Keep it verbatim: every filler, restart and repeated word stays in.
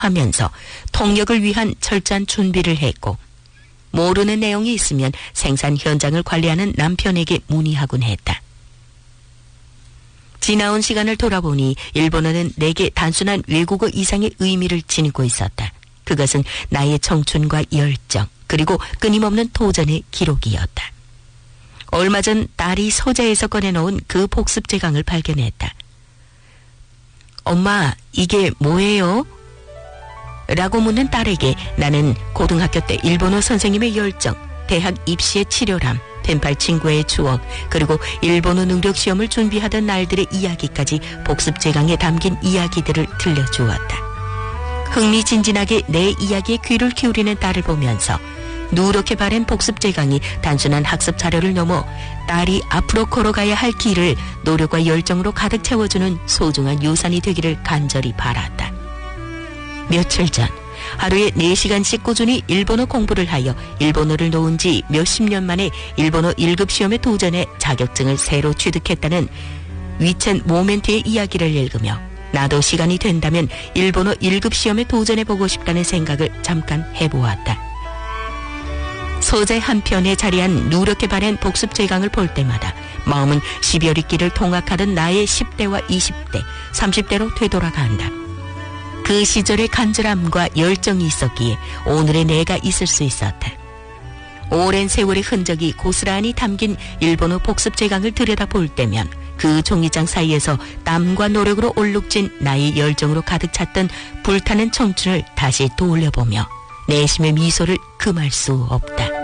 하면서 통역을 위한 철저한 준비를 했고 모르는 내용이 있으면 생산 현장을 관리하는 남편에게 문의하곤 했다. 지나온 시간을 돌아보니 일본어는 내게 단순한 외국어 이상의 의미를 지니고 있었다. 그것은 나의 청춘과 열정 그리고 끊임없는 도전의 기록이었다. 얼마 전 딸이 서재에서 꺼내놓은 그 복습 제강을 발견했다. 엄마, 이게 뭐예요? 라고 묻는 딸에게 나는 고등학교 때 일본어 선생님의 열정, 대학 입시의 치열함, 펜팔 친구의 추억, 그리고 일본어 능력 시험을 준비하던 날들의 이야기까지 복습 제강에 담긴 이야기들을 들려주었다. 흥미진진하게 내 이야기에 귀를 기울이는 딸을 보면서 누렇게 바랜 복습 제강이 단순한 학습 자료를 넘어 딸이 앞으로 걸어가야 할 길을 노력과 열정으로 가득 채워주는 소중한 유산이 되기를 간절히 바랐다. 며칠 전 하루에 네 시간씩 꾸준히 일본어 공부를 하여 일본어를 놓은 지 몇십 년 만에 일본어 일 급 시험에 도전해 자격증을 새로 취득했다는 위첸 모멘트의 이야기를 읽으며 나도 시간이 된다면 일본어 일 급 시험에 도전해보고 싶다는 생각을 잠깐 해보았다. 서재 한편에 자리한 누렇게 바랜 복습 제강을 볼 때마다 마음은 십여리 길을 통학하던 나의 십 대와 이십 대, 삼십 대로 되돌아간다. 그 시절의 간절함과 열정이 있었기에 오늘의 내가 있을 수 있었다. 오랜 세월의 흔적이 고스란히 담긴 일본어 복습 제강을 들여다볼 때면 그 종이장 사이에서 땀과 노력으로 얼룩진 나의 열정으로 가득 찼던 불타는 청춘을 다시 떠올려보며 내심의 미소를 금할 수 없다.